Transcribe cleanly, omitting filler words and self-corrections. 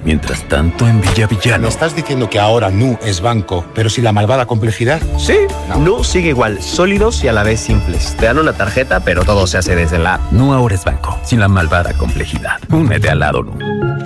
Mientras tanto, en Villavillano... Me estás diciendo que ahora Nu es banco, pero sin la malvada complejidad. Sí, Nu sigue igual, sólidos y a la vez simples. Te dan una tarjeta, pero todo se hace desde la app. Nu ahora es banco, sin la malvada complejidad. Únete al lado Nu.